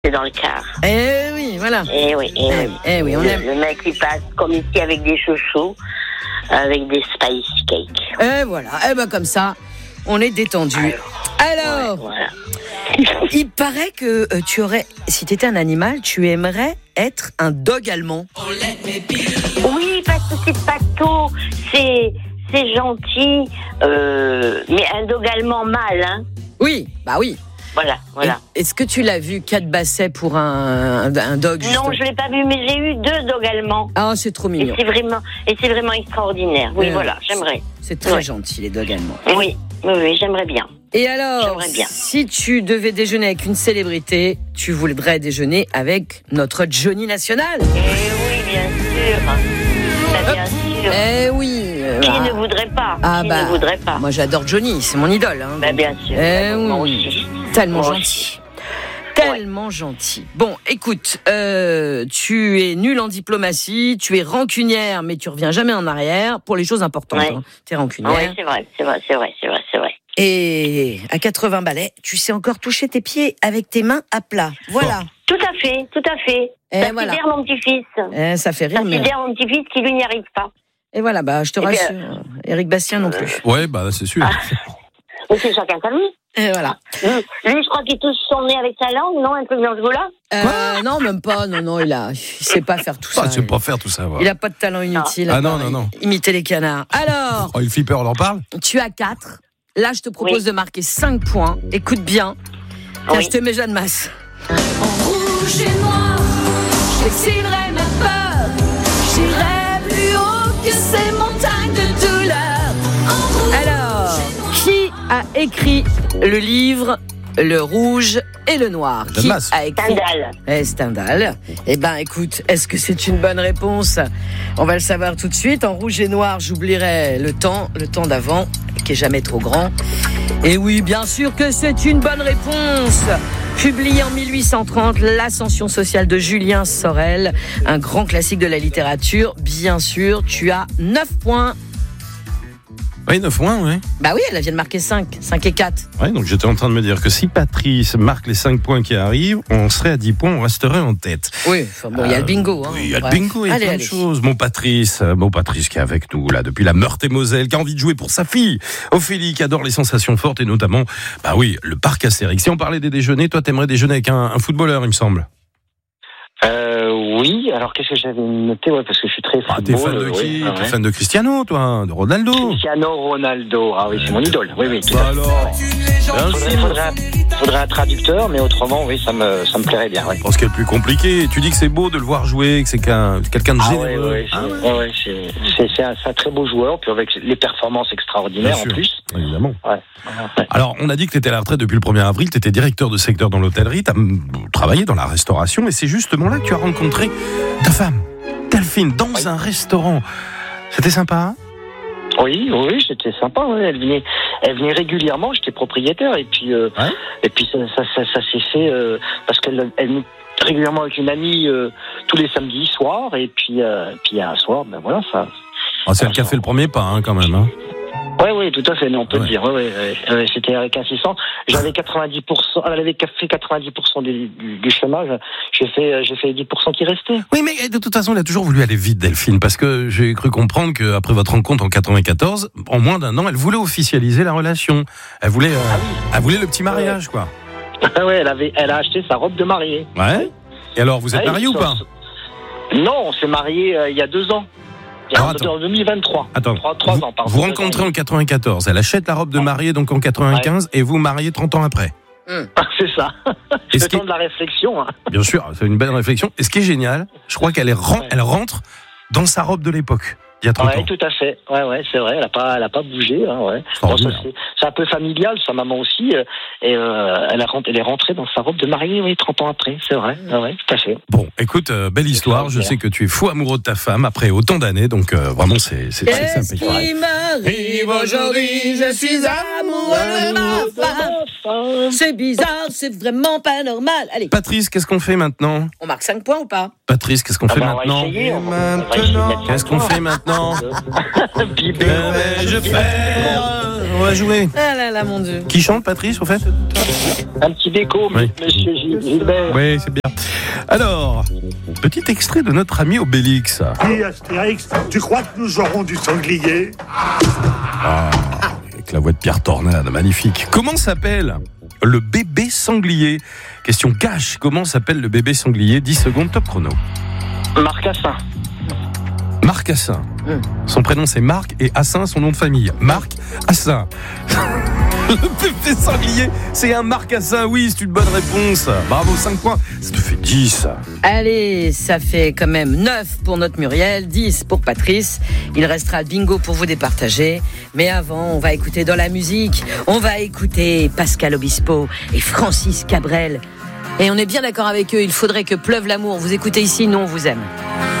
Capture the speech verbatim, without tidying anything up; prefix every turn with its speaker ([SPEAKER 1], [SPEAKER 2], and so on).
[SPEAKER 1] C'est dans le quart.
[SPEAKER 2] Eh oui, voilà.
[SPEAKER 1] Eh oui, eh oui.
[SPEAKER 2] Eh oui, on
[SPEAKER 1] le,
[SPEAKER 2] aime.
[SPEAKER 1] le mec, il passe comme ici avec des chouchous, avec des spice cakes.
[SPEAKER 2] Eh voilà, eh ben comme ça, on est détendu. Alors,
[SPEAKER 1] ouais, voilà.
[SPEAKER 2] il paraît que euh, tu aurais, si tu étais un animal, tu aimerais être un dog allemand.
[SPEAKER 1] Oui, parce que c'est pato, c'est, c'est gentil, euh, mais un dog allemand mâle, hein.
[SPEAKER 2] Oui, bah oui.
[SPEAKER 1] Voilà, voilà.
[SPEAKER 2] Est-ce que tu l'as vu, quatre bassets pour un, un, un dog justement?
[SPEAKER 1] Non, je l'ai pas vu, mais j'ai eu deux dogs allemands.
[SPEAKER 2] Ah, c'est trop mignon.
[SPEAKER 1] Et c'est vraiment, et c'est vraiment extraordinaire. Oui,
[SPEAKER 2] Euh,
[SPEAKER 1] voilà, j'aimerais.
[SPEAKER 2] C'est très
[SPEAKER 1] ouais.
[SPEAKER 2] gentil, les dogs allemands.
[SPEAKER 1] Oui, oui, oui, j'aimerais bien.
[SPEAKER 2] Et alors,
[SPEAKER 1] J'aimerais bien.
[SPEAKER 2] si tu devais déjeuner avec une célébrité, tu voudrais déjeuner avec notre Johnny National?
[SPEAKER 1] Eh oui, bien sûr. Bah, bien sûr.
[SPEAKER 2] Eh oui.
[SPEAKER 1] Qui
[SPEAKER 2] ah.
[SPEAKER 1] ne voudrait pas?
[SPEAKER 2] Ah
[SPEAKER 1] Qui
[SPEAKER 2] bah,
[SPEAKER 1] ne voudrait pas?
[SPEAKER 2] Moi, j'adore Johnny, c'est mon idole. Hein.
[SPEAKER 1] Bah, bien sûr.
[SPEAKER 2] Eh
[SPEAKER 1] bah, moi
[SPEAKER 2] oui.
[SPEAKER 1] aussi.
[SPEAKER 2] Tellement
[SPEAKER 1] Moi
[SPEAKER 2] gentil.
[SPEAKER 1] aussi.
[SPEAKER 2] Tellement ouais. gentil. Bon, écoute, euh, tu es nul en diplomatie, tu es rancunière, mais tu reviens jamais en arrière pour les choses importantes.
[SPEAKER 1] Ouais.
[SPEAKER 2] Hein. Tu es rancunière.
[SPEAKER 1] Oui, c'est vrai, c'est vrai, c'est vrai, c'est vrai, c'est vrai.
[SPEAKER 2] Et à quatre-vingts balais, tu sais encore toucher tes pieds avec tes mains à plat. Voilà.
[SPEAKER 1] Tout à fait, tout à fait.
[SPEAKER 2] Et
[SPEAKER 1] ça
[SPEAKER 2] voilà.
[SPEAKER 1] sidère mon petit-fils.
[SPEAKER 2] Eh, ça fait rire,
[SPEAKER 1] Ça
[SPEAKER 2] mais...
[SPEAKER 1] sidère mon petit-fils qui, lui, n'y arrive pas.
[SPEAKER 2] Et voilà, bah, je te
[SPEAKER 1] Et
[SPEAKER 2] rassure,
[SPEAKER 1] bien,
[SPEAKER 2] Éric Bastien non plus.
[SPEAKER 3] Ouais, bah c'est sûr.
[SPEAKER 1] Ah. Mais c'est chacun sa vie.
[SPEAKER 2] Et voilà.
[SPEAKER 1] Lui, lui, je crois qu'il touche son nez avec sa langue, non? Un truc dans ce goût-là?
[SPEAKER 2] Euh, non, même pas. Non, non, il a, il sait pas faire tout ça.
[SPEAKER 3] Ah, tu sais pas faire tout ça.
[SPEAKER 2] Il a pas de talent inutile.
[SPEAKER 3] Ah
[SPEAKER 2] à
[SPEAKER 3] non,
[SPEAKER 2] part
[SPEAKER 3] non, non.
[SPEAKER 2] Imiter les canards. Alors,
[SPEAKER 3] Oh, il flipper, on en parle?
[SPEAKER 2] tu as quatre. Là, je te propose
[SPEAKER 1] Oui.
[SPEAKER 2] de marquer cinq points. Écoute bien. Là,
[SPEAKER 1] Oui.
[SPEAKER 2] je te mets Jeanne Masse.
[SPEAKER 4] En rouge et noir, j'exhiberai ma peur. J'irai plus haut que ces montagnes de douleur. En rouge
[SPEAKER 2] Alors, qui a écrit le livre Le Rouge et le Noir?
[SPEAKER 3] Jeanne
[SPEAKER 2] Qui
[SPEAKER 3] Masse.
[SPEAKER 2] a écrit
[SPEAKER 1] Stendhal.
[SPEAKER 2] Eh, Stendhal. Eh ben, écoute, est-ce que c'est une bonne réponse? On va le savoir tout de suite. En rouge et noir, j'oublierai le temps, le temps d'avant, qui est jamais trop grand. Et oui, bien sûr que c'est une bonne réponse. Publié en mille huit cent trente, L'Ascension sociale de Julien Sorel, un grand classique de la littérature. Bien sûr, tu as neuf points.
[SPEAKER 3] Oui, neuf points, oui.
[SPEAKER 2] Bah oui, elle vient de marquer cinq. cinq et quatre.
[SPEAKER 3] Ouais, donc j'étais en train de me dire que si Patrice marque les cinq points qui arrivent, on serait à dix points, on resterait en tête.
[SPEAKER 2] Oui, enfin bon, il y a le bingo. Hein.
[SPEAKER 3] Oui, il y a le
[SPEAKER 2] Bref.
[SPEAKER 3] bingo, il y a
[SPEAKER 2] Allez,
[SPEAKER 3] plein
[SPEAKER 2] allez.
[SPEAKER 3] de choses. Mon Patrice, euh, mon Patrice qui est avec nous là depuis la Meurthe-et-Moselle, qui a envie de jouer pour sa fille, Ophélie, qui adore les sensations fortes et notamment, bah oui, le parc Astérix. Si on parlait des déjeuners, toi t'aimerais déjeuner avec un, un footballeur, il me semble.
[SPEAKER 5] Euh, oui, alors qu'est-ce que j'avais noté? Ouais, parce que je suis très
[SPEAKER 3] Ah,
[SPEAKER 5] football.
[SPEAKER 3] t'es fan de
[SPEAKER 5] euh,
[SPEAKER 3] qui
[SPEAKER 5] oui, ah,
[SPEAKER 3] T'es
[SPEAKER 5] ouais.
[SPEAKER 3] fan de Cristiano, toi, de Ronaldo.
[SPEAKER 5] Cristiano Ronaldo. Ah oui, c'est mon idole. Oui, oui. Tout
[SPEAKER 3] Bah
[SPEAKER 5] à fait.
[SPEAKER 3] alors, bien
[SPEAKER 5] Faudrait,
[SPEAKER 3] sûr.
[SPEAKER 5] faudrait, un, faudrait un traducteur, mais autrement, oui, ça me, ça me plairait bien. Ouais.
[SPEAKER 3] Je pense qu'il est plus compliqué. Tu dis que c'est beau de le voir jouer, que c'est qu'un, quelqu'un de
[SPEAKER 5] Ah ouais,
[SPEAKER 3] généreux.
[SPEAKER 5] ouais, c'est,
[SPEAKER 3] Ah
[SPEAKER 5] ouais, ouais, c'est, c'est, c'est, un, c'est un très beau joueur, puis avec les performances extraordinaires
[SPEAKER 3] Bien
[SPEAKER 5] en
[SPEAKER 3] sûr.
[SPEAKER 5] plus.
[SPEAKER 3] Évidemment.
[SPEAKER 5] Ouais. Ouais.
[SPEAKER 3] Alors, on a dit que tu étais à la retraite depuis le premier avril, tu étais directeur de secteur dans l'hôtellerie, tu as travaillé dans la restauration, et c'est justement là que tu as rencontré ta femme, Delphine, dans
[SPEAKER 5] Oui.
[SPEAKER 3] un restaurant. C'était sympa, hein?
[SPEAKER 5] Oui, oui, c'était sympa. Ouais. Elle venait, elle venait régulièrement. J'étais propriétaire, et puis, euh,
[SPEAKER 3] Ouais.
[SPEAKER 5] et puis ça, ça, ça, ça s'est fait euh, parce qu'elle, elle venait régulièrement avec une amie euh, tous les samedis soirs, et puis, euh, puis un soir, ben voilà, ça.
[SPEAKER 3] Oh, c'est elle qui a fait le premier pas, hein, quand même. Hein.
[SPEAKER 5] Oui, oui, tout à fait, on peut
[SPEAKER 3] Ouais.
[SPEAKER 5] le dire. Ouais, ouais, ouais, ouais, c'était avec insistance. J'avais quatre-vingt-dix pour cent, elle avait fait quatre-vingt-dix pour cent du, du, du chômage. J'ai fait, j'ai fait dix pour cent qui restait.
[SPEAKER 3] Oui, mais de toute façon, elle a toujours voulu aller vite, Delphine, parce que j'ai cru comprendre qu'après votre rencontre en quatre-vingt-quatorze, en moins d'un an, elle voulait officialiser la relation. Elle voulait, euh,
[SPEAKER 5] Ah oui.
[SPEAKER 3] elle voulait le petit mariage, quoi.
[SPEAKER 5] ouais, elle avait, elle a acheté sa robe de mariée.
[SPEAKER 3] Ouais. Et alors, vous êtes
[SPEAKER 5] Ouais,
[SPEAKER 3] mariés ou
[SPEAKER 5] ça-
[SPEAKER 3] pas?
[SPEAKER 5] Non, on s'est mariés euh, il y a deux ans. Il y a
[SPEAKER 3] Ah,
[SPEAKER 5] en
[SPEAKER 3] attends.
[SPEAKER 5] deux mille vingt-trois.
[SPEAKER 3] Attends,
[SPEAKER 5] Trois, trois
[SPEAKER 3] vous,
[SPEAKER 5] ans, pardon.
[SPEAKER 3] vous
[SPEAKER 5] Deux
[SPEAKER 3] rencontrez
[SPEAKER 5] ans.
[SPEAKER 3] en quatre-vingt-quatorze, elle achète la robe de mariée donc en quatre-vingt-quinze et vous mariez trente ans après.
[SPEAKER 5] C'est ça.
[SPEAKER 3] Est-ce
[SPEAKER 5] Le
[SPEAKER 3] qu'il-
[SPEAKER 5] temps de la réflexion. Hein.
[SPEAKER 3] Bien sûr, c'est une belle réflexion. Et ce qui est génial, je crois qu'elle est ren-
[SPEAKER 5] Ouais.
[SPEAKER 3] elle rentre dans sa robe de l'époque, il y a trente
[SPEAKER 5] Ouais,
[SPEAKER 3] ans.
[SPEAKER 5] tout à fait. Ouais, ouais, c'est vrai. Elle a pas, elle a pas bougé. Hein, ouais. Bon, ça,
[SPEAKER 3] Extraordinaire.
[SPEAKER 5] c'est, c'est un peu familial. Sa maman aussi. euh, et euh, elle, a, rent- elle est rentrée dans sa robe de mariée, oui, trente ans après. C'est vrai. Ouais, ouais, tout à fait.
[SPEAKER 3] Bon, écoute, euh, belle histoire. Je sais que tu es fou amoureux de ta femme après autant d'années, donc euh, vraiment c'est c'est, c'est
[SPEAKER 2] Qu'est-ce
[SPEAKER 3] sympa.
[SPEAKER 2] qui m'arrive aujourd'hui? Je suis amoureux de ma femme. C'est bizarre, c'est vraiment pas normal. Allez.
[SPEAKER 3] Patrice, qu'est-ce qu'on fait maintenant?
[SPEAKER 2] On marque cinq points ou pas?
[SPEAKER 3] Patrice, qu'est-ce qu'on
[SPEAKER 5] Ah
[SPEAKER 3] fait
[SPEAKER 5] bah, on va
[SPEAKER 3] maintenant?
[SPEAKER 5] essayer, on va- on va
[SPEAKER 3] Maintenant,
[SPEAKER 5] essayer de mettre
[SPEAKER 3] qu'est-ce qu'on fait maintenant?
[SPEAKER 5] Bibé,
[SPEAKER 3] Que vais-je faire? On va jouer.
[SPEAKER 2] Ah là là, mon Dieu.
[SPEAKER 3] Qui chante, Patrice, au fait?
[SPEAKER 5] un petit déco,
[SPEAKER 3] Oui.
[SPEAKER 5] monsieur Gilles- Gilbert.
[SPEAKER 3] Oui, c'est bien. Alors, petit extrait de notre ami Obélix.
[SPEAKER 6] Dis Astérix, tu crois que nous aurons du sanglier?
[SPEAKER 3] Avec la voix de Pierre Tornade, magnifique. Comment s'appelle le bébé sanglier? Question cash, comment s'appelle le bébé sanglier? dix secondes, top chrono.
[SPEAKER 5] Marc Assin.
[SPEAKER 3] Marc Assin.
[SPEAKER 2] Hum.
[SPEAKER 3] Son prénom c'est Marc et Assin son nom de famille. Marc Assin. Le bébé sanglier, c'est un Marc Assin. Oui, c'est une bonne réponse. Bravo, cinq points. Ça te fait dix.
[SPEAKER 2] Allez, ça fait quand même neuf pour notre Muriel, dix pour Patrice. Il restera le bingo pour vous départager. Mais avant, on va écouter dans la musique. On va écouter Pascal Obispo et Francis Cabrel. Et on est bien d'accord avec eux, il faudrait que pleuve l'amour. Vous écoutez ici, nous on vous aime.